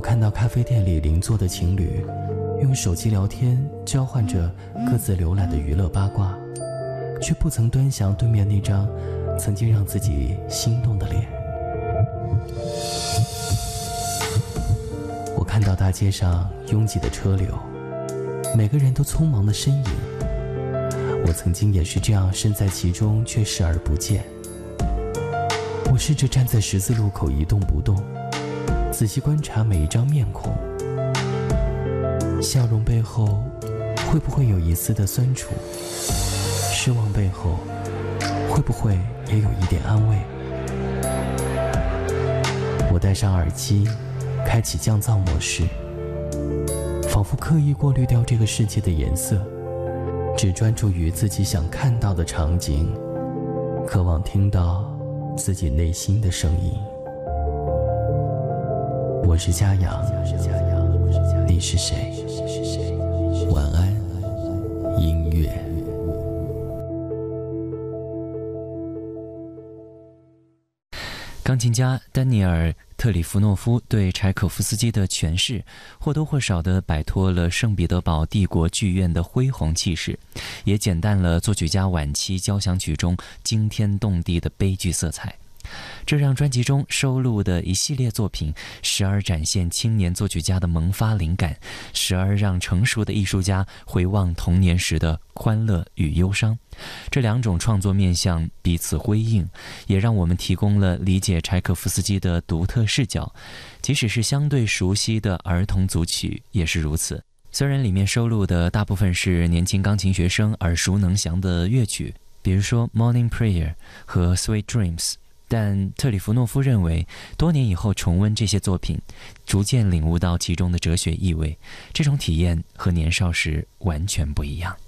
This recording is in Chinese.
看到咖啡店里邻座的情侣用手机聊天，交换着各自浏览的娱乐八卦，却不曾端详对面那张曾经让自己心动的脸。我看到大街上拥挤的车流，每个人都匆忙的身影。我曾经也是这样身在其中，却视而不见。我试着站在十字路口一动不动，仔细观察每一张面孔，笑容背后会不会有一丝的酸楚？失望背后会不会也有一点安慰？我戴上耳机，开启降噪模式，仿佛刻意过滤掉这个世界的颜色，只专注于自己想看到的场景，渴望听到自己内心的声音。我是嘉阳，你是谁？晚安，音乐。 钢琴家丹尼尔·特里弗诺夫对柴可夫斯基的诠释，或多或少地摆脱了圣彼得堡帝国剧院的恢宏气势，也减淡了作曲家晚期交响曲中惊天动地的悲剧色彩。这让专辑中收录的一系列作品时而展现青年作曲家的萌发灵感，时而让成熟的艺术家回望童年时的欢乐与忧伤。这两种创作面向彼此辉映，也让我们提供了理解柴可夫斯基的独特视角。即使是相对熟悉的儿童组曲也是如此，虽然里面收录的大部分是年轻钢琴学生耳熟能详的乐曲，比如说 Morning Prayer 和 Sweet Dreams，但特里弗诺夫认为，多年以后重温这些作品，逐渐领悟到其中的哲学意味，这种体验和年少时完全不一样。